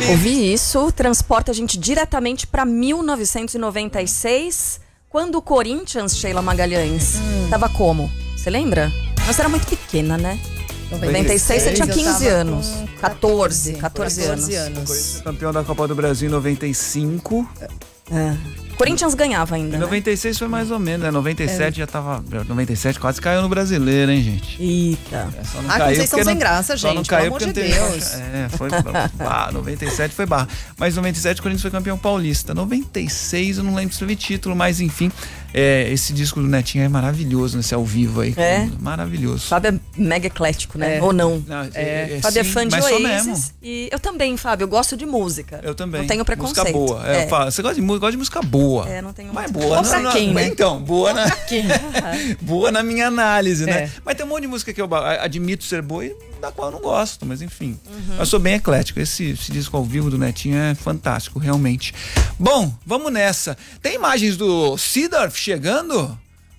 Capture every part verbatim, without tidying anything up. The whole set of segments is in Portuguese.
Ouvi isso, transporta a gente diretamente para mil novecentos e noventa e seis, quando o Corinthians, Sheila Magalhães, hum. tava como? Você lembra? Você era muito pequena, né? noventa e seis, você tinha quinze anos. catorze, catorze anos. anos. Campeão da Copa do Brasil em noventa e cinco. É. Corinthians ganhava ainda, em noventa e seis, né? Foi mais ou menos, né? noventa e sete é. já tava... noventa e sete quase caiu no Brasileiro, hein, gente? Eita. É, só não ah, caiu vocês são sem graça, gente, não caiu pelo amor de teve... Deus. É, foi... ah, noventa e sete foi barra. Mas noventa e sete o Corinthians foi campeão paulista. noventa e seis, eu não lembro se teve título, mas enfim... É, esse disco do Netinho é maravilhoso, nesse ao vivo aí. É? Maravilhoso. Fábio é mega eclético, né? É. Ou não? não é, é, Fábio é fã de Oasis. E eu também, Fábio, eu gosto de música. Eu também. Não tenho preconceito. Música boa. É. É, eu falo, você gosta de, gosta de música boa. É, não tenho Mas muito boa. Ou pra não, quem, não, né? Então, boa na... quem? boa na minha análise, né? É. Mas tem um monte de música que eu admito ser boa e da qual eu não gosto, mas enfim. Uhum. Eu sou bem eclético. Esse, esse disco ao vivo do Netinho é fantástico, realmente. Bom, vamos nessa. Tem imagens do Seedorf chegando?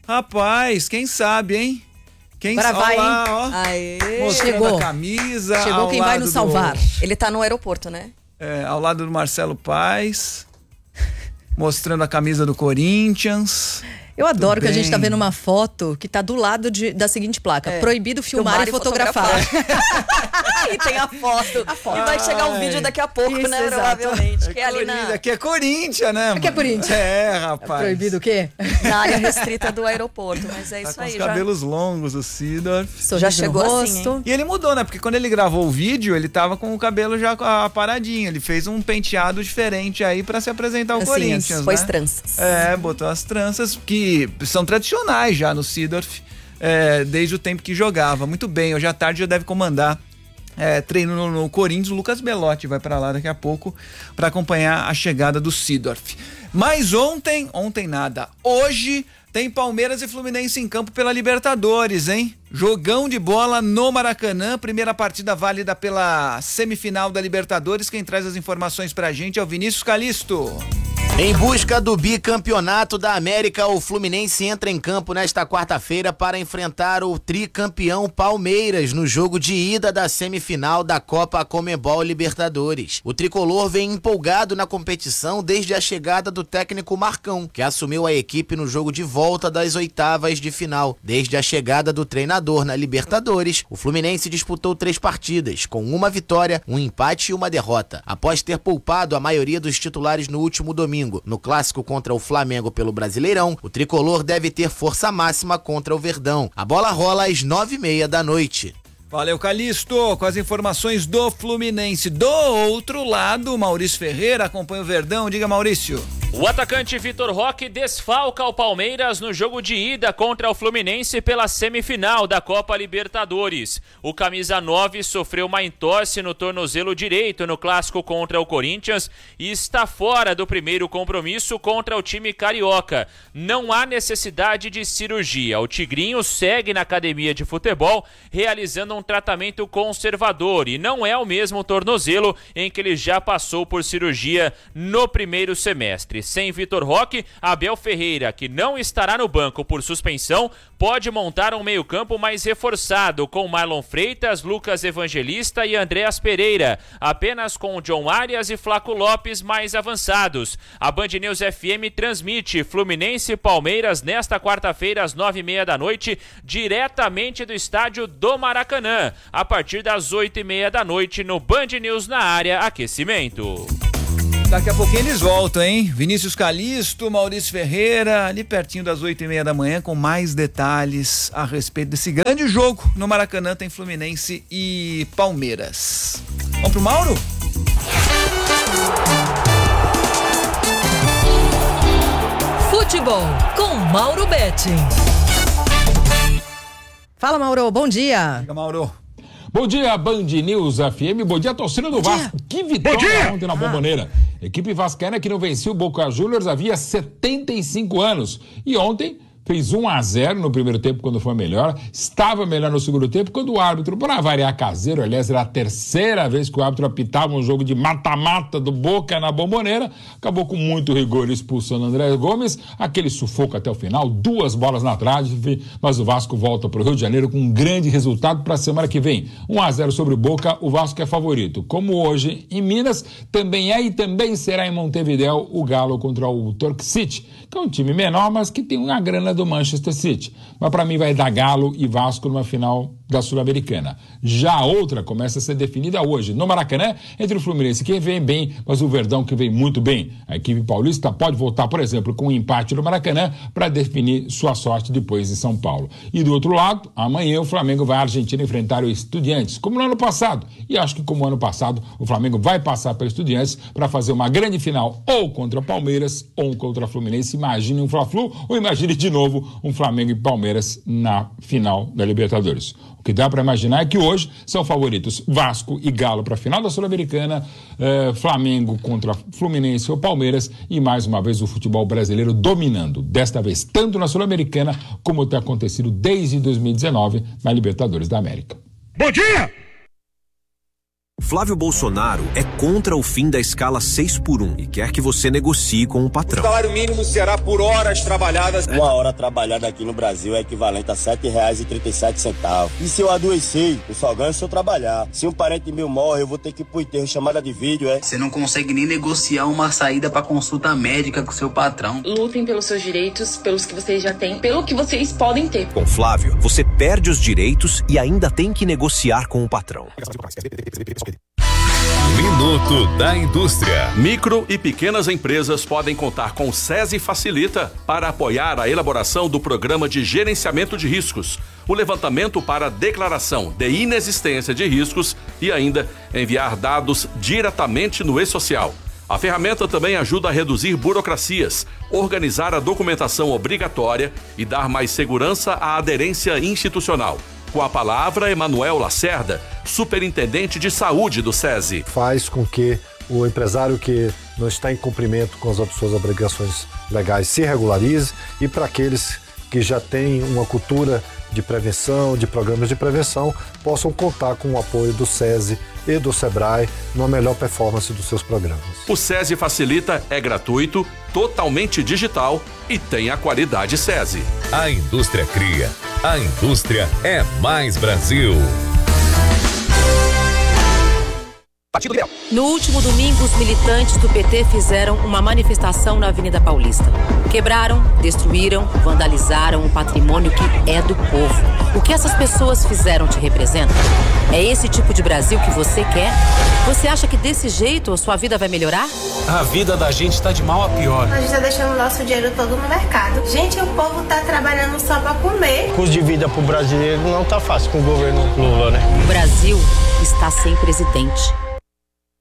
Rapaz, quem sabe, hein? Quem Agora vai, lá, hein? Ó, Aê. Chegou a camisa. Chegou quem vai nos do... salvar. Ele tá no aeroporto, né? É, ao lado do Marcelo Paes. Mostrando a camisa do Corinthians. Eu adoro que a gente tá vendo uma foto que tá do lado de, da seguinte placa. É. Proibido filmar, filmar e fotografar. fotografar. E tem a foto. a foto. E vai chegar o vídeo daqui a pouco, isso, né? Exato. Provavelmente. É que é ali na... Aqui é Corinthians, né? Aqui é Corinthians. É, rapaz. É proibido o quê? Na área restrita do aeroporto. Mas é tá isso com aí. Os já... cabelos longos, o Seedorf. Já chegou assim, hein? E ele mudou, né? Porque quando ele gravou o vídeo, ele tava com o cabelo já paradinho. Ele fez um penteado diferente aí pra se apresentar ao assim, Corinthians, pôs né? tranças. É, botou as tranças que são tradicionais já no Seedorf, é, desde o tempo que jogava. Muito bem, hoje à tarde já deve comandar é, treino no, no Corinthians. O Lucas Belotti vai pra lá daqui a pouco pra acompanhar a chegada do Seedorf. Mas ontem, ontem nada, hoje tem Palmeiras e Fluminense em campo pela Libertadores, hein? Jogão de bola no Maracanã, primeira partida válida pela semifinal da Libertadores. Quem traz as informações pra gente é o Vinícius Calisto. Em busca do bicampeonato da América, o Fluminense entra em campo nesta quarta-feira para enfrentar o tricampeão Palmeiras no jogo de ida da semifinal da Copa Conmebol Libertadores. O tricolor vem empolgado na competição desde a chegada do técnico Marcão, que assumiu a equipe no jogo de volta das oitavas de final. Desde a chegada do treinador na Libertadores, o Fluminense disputou três partidas, com uma vitória, um empate e uma derrota. Após ter poupado a maioria dos titulares no último domingo, no clássico contra o Flamengo pelo Brasileirão, o tricolor deve ter força máxima contra o Verdão. A bola rola às nove e meia da noite. Valeu, Calisto, com as informações do Fluminense. Do outro lado, Maurício Ferreira acompanha o Verdão. Diga, Maurício. O atacante Vitor Roque desfalca o Palmeiras no jogo de ida contra o Fluminense pela semifinal da Copa Libertadores. O camisa nove sofreu uma entorse no tornozelo direito no clássico contra o Corinthians e está fora do primeiro compromisso contra o time carioca. Não há necessidade de cirurgia. O Tigrinho segue na academia de futebol realizando um tratamento conservador e não é o mesmo tornozelo em que ele já passou por cirurgia no primeiro semestre. Sem Vitor Roque, Abel Ferreira, que não estará no banco por suspensão, pode montar um meio-campo mais reforçado com Marlon Freitas, Lucas Evangelista e Andréas Pereira, apenas com John Arias e Flaco Lopes mais avançados. A Band News F M transmite Fluminense e Palmeiras nesta quarta-feira às nove e meia da noite, diretamente do estádio do Maracanã, a partir das oito e meia da noite no Band News na área aquecimento. Daqui a pouquinho eles voltam, hein? Vinícius Calisto, Maurício Ferreira, ali pertinho das oito e meia da manhã, com mais detalhes a respeito desse grande jogo no Maracanã. Tem Fluminense e Palmeiras. Vamos pro Mauro? Futebol com Mauro Betting. Fala, Mauro, bom dia. Diga, Mauro. Bom dia, Band News F M. Bom dia, torcida do Vasco. Que vitória ontem na Bombonera. Equipe vascaína que não vencia o Boca Juniors havia setenta e cinco anos. E ontem fez um a zero no primeiro tempo quando foi melhor, estava melhor no segundo tempo quando o árbitro, para variar caseiro, aliás, era a terceira vez que o árbitro apitava um jogo de mata-mata do Boca na Bombonera, acabou com muito rigor expulsando André Gomes, aquele sufoco até o final, duas bolas na trave, mas o Vasco volta para o Rio de Janeiro com um grande resultado para a semana que vem. um a zero sobre o Boca, o Vasco é favorito. Como hoje em Minas, também é e também será em Montevidéu o Galo contra o Turk City, que é um time menor, mas que tem uma grana do Manchester City. Mas para mim vai dar Galo e Vasco numa final da Sul-Americana. Já a outra começa a ser definida hoje, no Maracanã, entre o Fluminense, que vem bem, mas o Verdão, que vem muito bem. A equipe paulista pode voltar, por exemplo, com um empate no Maracanã para definir sua sorte depois em São Paulo. E do outro lado, amanhã o Flamengo vai à Argentina enfrentar o Estudiantes, como no ano passado. E acho que como no ano passado, o Flamengo vai passar pelo Estudiantes para fazer uma grande final ou contra o Palmeiras ou contra o Fluminense. Imagine um Fla-Flu ou imagine de novo um Flamengo e Palmeiras na final da Libertadores. O que dá para imaginar é que hoje são favoritos Vasco e Galo para a final da Sul-Americana, eh, Flamengo contra Fluminense ou Palmeiras e mais uma vez o futebol brasileiro dominando, desta vez tanto na Sul-Americana como tem acontecido desde dois mil e dezenove na Libertadores da América. Bom dia! Flávio Bolsonaro é contra o fim da escala seis por um e quer que você negocie com o patrão. O salário mínimo será por horas trabalhadas. Uma hora trabalhada aqui no Brasil é equivalente a sete reais e trinta e sete centavos. E se eu adoecer, eu só ganho se eu trabalhar. Se um parente meu morre, eu vou ter que ir pro enterro, chamada de vídeo, é? Você não consegue nem negociar uma saída pra consulta médica com seu patrão. Lutem pelos seus direitos, pelos que vocês já têm, pelo que vocês podem ter. Com Flávio, você perde os direitos e ainda tem que negociar com o patrão. Minuto da Indústria. Micro e pequenas empresas podem contar com o SESI Facilita para apoiar a elaboração do programa de gerenciamento de riscos, o levantamento para declaração de inexistência de riscos e ainda enviar dados diretamente no e-social. A ferramenta também ajuda a reduzir burocracias, organizar a documentação obrigatória e dar mais segurança à aderência institucional. Com a palavra, Emanuel Lacerda, superintendente de saúde do SESI. Faz com que o empresário que não está em cumprimento com as suas obrigações legais se regularize e para aqueles que já têm uma cultura de prevenção, de programas de prevenção, possam contar com o apoio do SESI e do SEBRAE numa melhor performance dos seus programas. O SESI Facilita é gratuito, totalmente digital e tem a qualidade SESI. A indústria cria. A indústria é mais Brasil. No último domingo, os militantes do P T fizeram uma manifestação na Avenida Paulista. Quebraram, destruíram, vandalizaram o patrimônio que é do povo. O que essas pessoas fizeram te representa? É esse tipo de Brasil que você quer? Você acha que desse jeito a sua vida vai melhorar? A vida da gente tá de mal a pior. A gente tá deixando o nosso dinheiro todo no mercado. Gente, o povo tá trabalhando só pra comer. O custo de vida pro brasileiro não tá fácil com o governo Lula, né? O Brasil está sem presidente.